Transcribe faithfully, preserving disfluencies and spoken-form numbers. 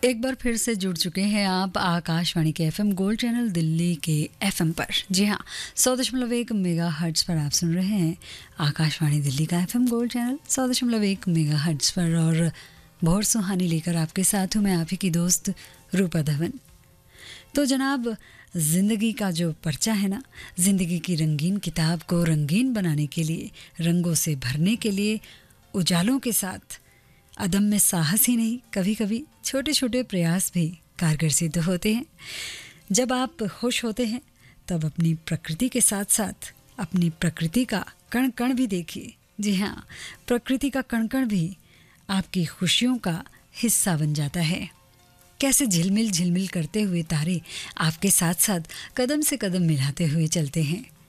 एक बार फिर से जुड़ चुके हैं आप आकाशवाणी के एफएम गोल्ड चैनल दिल्ली के एफएम पर। जी हाँ, सौ दशमलव एक मेगा हर्ट्स पर आप सुन रहे हैं आकाशवाणी दिल्ली का एफएम गोल्ड चैनल सौ दशमलव एक मेगा हर्ट्स पर। और भोर सुहानी लेकर आपके साथ हूँ मैं, आप ही की दोस्त रूपा धवन। तो जनाब, ज़िंदगी का जो पर्चा है ना, ज़िंदगी की रंगीन किताब को रंगीन बनाने के लिए, रंगों से भरने के लिए उजालों के साथ अदम में साहस ही नहीं, कभी कभी छोटे छोटे प्रयास भी कारगर सिद्ध होते हैं। जब आप खुश होते हैं तब अपनी प्रकृति के साथ साथ अपनी प्रकृति का कण कण भी देखिए। जी हाँ, प्रकृति का कण कण भी आपकी खुशियों का हिस्सा बन जाता है। कैसे झिलमिल झिलमिल करते हुए तारे आपके साथ साथ कदम से कदम मिलाते हुए चलते हैं।